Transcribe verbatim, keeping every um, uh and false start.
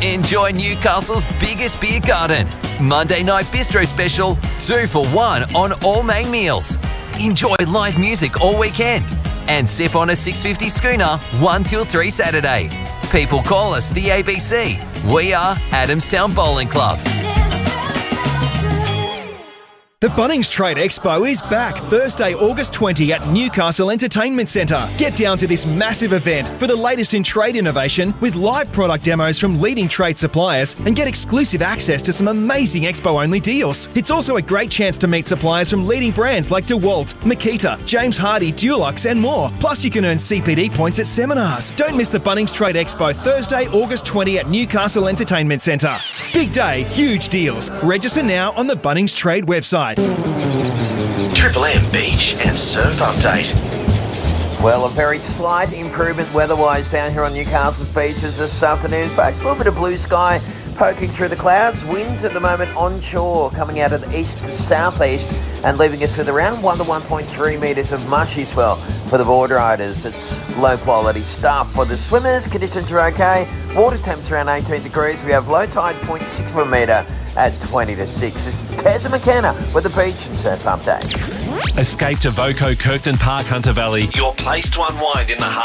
Enjoy Newcastle's biggest beer garden. Monday night bistro special, two for one on all main meals. Enjoy live music all weekend. And sip on a six fifty schooner, one till three Saturday. People call us the A B C. We are Adamstown Bowling Club. The Bunnings Trade Expo is back Thursday, August twentieth at Newcastle Entertainment Centre. Get down to this massive event for the latest in trade innovation with live product demos from leading trade suppliers and get exclusive access to some amazing expo-only deals. It's also a great chance to meet suppliers from leading brands like DeWalt, Makita, James Hardie, Dulux and more. Plus you can earn C P D points at seminars. Don't miss the Bunnings Trade Expo Thursday, August twentieth at Newcastle Entertainment Centre. Big day, huge deals. Register now on the Bunnings Trade website. Triple M Beach and Surf Update. Well, a very slight improvement weather-wise down here on Newcastle's beaches this afternoon, folks. A little bit of blue sky poking through the clouds. Winds at the moment onshore coming out of the east to southeast and leaving us with around one to one point three metres of mushy swell for the board riders. It's low-quality stuff. For the swimmers, conditions are okay. Water temps around eighteen degrees. We have low tide zero point six per metre at twenty to six. This is Tazza McKenna with the Beach and Surf Update. Escape to Voco Kirkton Park, Hunter Valley. Your place to unwind in the heart